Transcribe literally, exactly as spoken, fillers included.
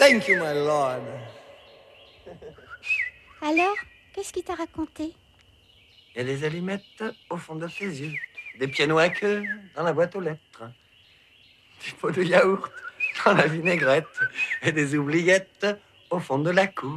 Thank you, my lord. Alors, qu'est-ce qu'il t'a raconté? Il y a des allumettes au fond de tes yeux, des pianos à queue dans la boîte aux lettres, du pot de yaourt dans la vinaigrette et des oubliettes au fond de la cour.